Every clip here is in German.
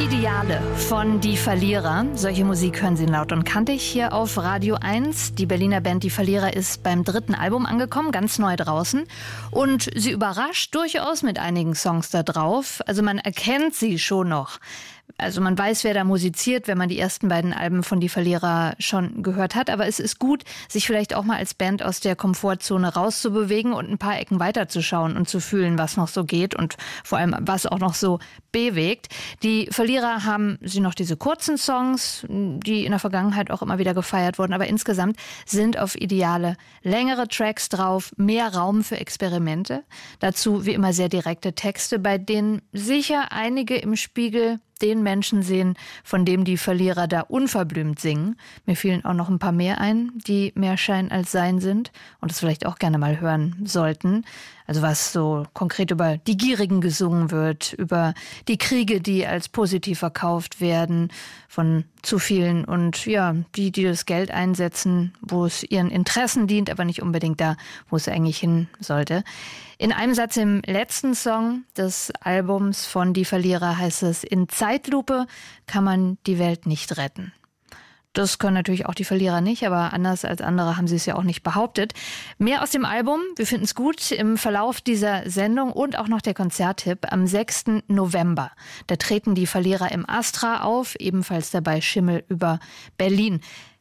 Ideale von Die Verlierer. Solche Musik hören Sie laut und kantig hier auf Radio 1. Die Berliner Band Die Verlierer ist beim 3. Album angekommen, ganz neu draußen. Und sie überrascht durchaus mit einigen Songs da drauf. Also man erkennt sie schon noch. Also man weiß, wer da musiziert, wenn man die ersten beiden Alben von Die Verlierer schon gehört hat. Aber es ist gut, sich vielleicht auch mal als Band aus der Komfortzone rauszubewegen und ein paar Ecken weiterzuschauen und zu fühlen, was noch so geht und vor allem, was auch noch so bewegt. Die Verlierer haben sie noch diese kurzen Songs, die in der Vergangenheit auch immer wieder gefeiert wurden. Aber insgesamt sind auf Ideale längere Tracks drauf, mehr Raum für Experimente. Dazu wie immer sehr direkte Texte, bei denen sicher einige im Spiegel den Menschen sehen, von dem die Verlierer da unverblümt singen. Mir fielen auch noch ein paar mehr ein, die mehr Schein als Sein sind und es vielleicht auch gerne mal hören sollten. Also was so konkret über die Gierigen gesungen wird, über die Kriege, die als positiv verkauft werden von zu vielen und ja, die das Geld einsetzen, wo es ihren Interessen dient, aber nicht unbedingt da, wo es eigentlich hin sollte. In einem Satz im letzten Song des Albums von Die Verlierer heißt es: In Zeitlupe kann man die Welt nicht retten. Das können natürlich auch die Verlierer nicht, aber anders als andere haben sie es ja auch nicht behauptet. Mehr aus dem Album, wir finden es gut, im Verlauf dieser Sendung und auch noch der Konzerttipp am 6. November. Da treten die Verlierer im Astra auf, ebenfalls dabei Schimmel über Berlin.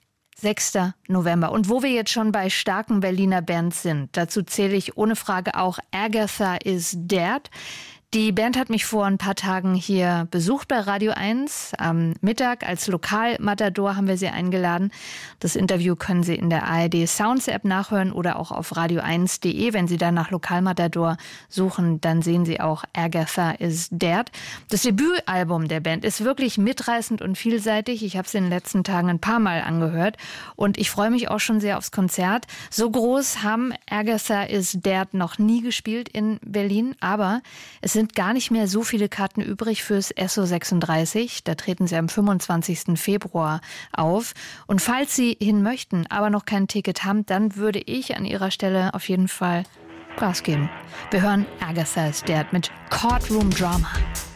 6. November. Und wo wir jetzt schon bei starken Berliner Bands sind, dazu zähle ich ohne Frage auch Agatha is Dead. Die Band hat mich vor ein paar Tagen hier besucht bei Radio 1. Am Mittag als Lokalmatador haben wir sie eingeladen. Das Interview können Sie in der ARD Sounds App nachhören oder auch auf radio1.de. Wenn Sie da nach Lokalmatador suchen, dann sehen Sie auch Agatha is Dead. Das Debütalbum der Band ist wirklich mitreißend und vielseitig. Ich habe es in den letzten Tagen ein paar Mal angehört und ich freue mich auch schon sehr aufs Konzert. So groß haben Agatha is Dead noch nie gespielt in Berlin, aber es sind gar nicht mehr so viele Karten übrig fürs SO36. Da treten sie am 25. Februar auf. Und falls Sie hin möchten, aber noch kein Ticket haben, dann würde ich an Ihrer Stelle auf jeden Fall Gas geben. Wir hören Agatha is Dead mit Courtroom Drama.